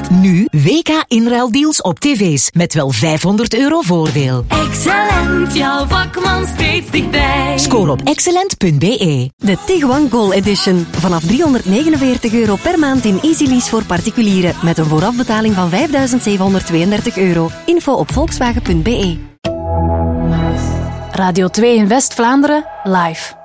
Nu WK inruildeals op tv's met wel €500 voordeel. Excellent, jouw vakman steeds dichtbij. Score op excellent.be. De Tiguan Goal Edition. Vanaf €349 per maand in EasyLease voor particulieren. Met een voorafbetaling van €5.732. Info op volkswagen.be. Radio 2 in West-Vlaanderen, live.